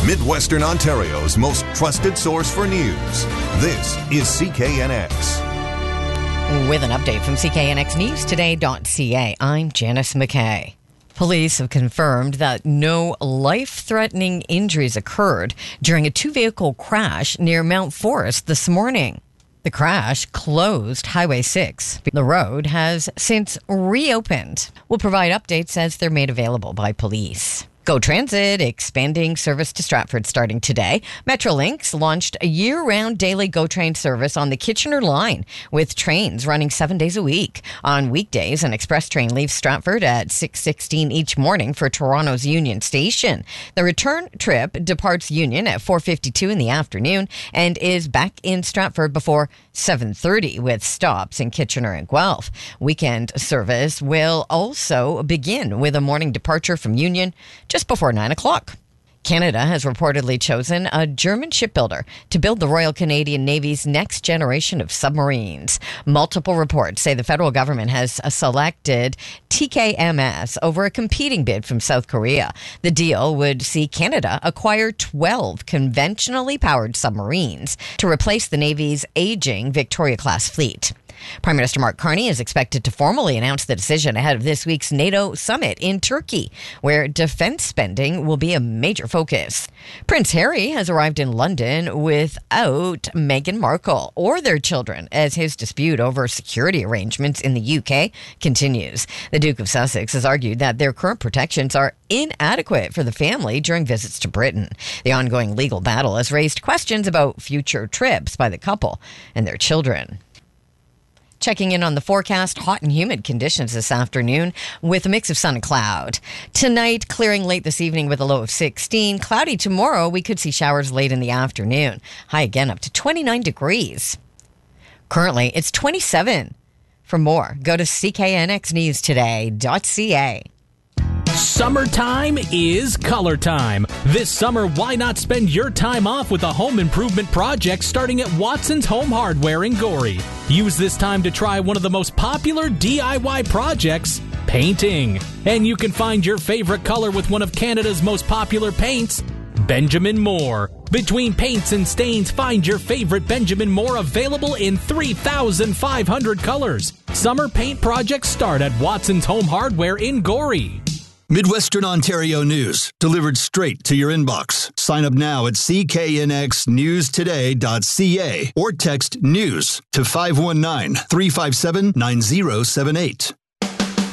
Midwestern Ontario's most trusted source for news. This is CKNX. With an update from CKNXNewsToday.ca, I'm Janice McKay. Police have confirmed that no life-threatening injuries occurred during a two-vehicle crash near Mount Forest this morning. The crash closed Highway 6. The road has since reopened. We'll provide updates as they're made available by police. GO Transit expanding service to Stratford starting today. Metrolinx launched a year-round daily GO Train service on the Kitchener line with trains running 7 days a week. On weekdays, an express train leaves Stratford at 6:16 each morning for Toronto's Union Station. The return trip departs Union at 4:52 in the afternoon and is back in Stratford before 7:30 with stops in Kitchener and Guelph. Weekend service will also begin with a morning departure from Union just before 9 o'clock. Canada has reportedly chosen a German shipbuilder to build the Royal Canadian Navy's next generation of submarines. Multiple reports say the federal government has selected TKMS over a competing bid from South Korea. The deal would see Canada acquire 12 conventionally powered submarines to replace the Navy's aging Victoria-class fleet. Prime Minister Mark Carney is expected to formally announce the decision ahead of this week's NATO summit in Turkey, where defense spending will be a major focus. Prince Harry has arrived in London without Meghan Markle or their children as his dispute over security arrangements in the UK continues. The Duke of Sussex has argued that their current protections are inadequate for the family during visits to Britain. The ongoing legal battle has raised questions about future trips by the couple and their children. Checking in on the forecast, hot and humid conditions this afternoon with a mix of sun and cloud. Tonight, clearing late this evening with a low of 16. Cloudy tomorrow, we could see showers late in the afternoon. High again up to 29 degrees. Currently, it's 27. For more, go to cknxnewstoday.ca. Summertime is color time. This summer, why not spend your time off with a home improvement project starting at Watson's Home Hardware in Gorey? Use this time to try one of the most popular DIY projects, painting. And you can find your favorite color with one of Canada's most popular paints, Benjamin Moore. Between paints and stains, find your favorite Benjamin Moore available in 3,500 colors. Summer paint projects start at Watson's Home Hardware in Gorey. Midwestern Ontario news, delivered straight to your inbox. Sign up now at cknxnewstoday.ca or text NEWS to 519-357-9078.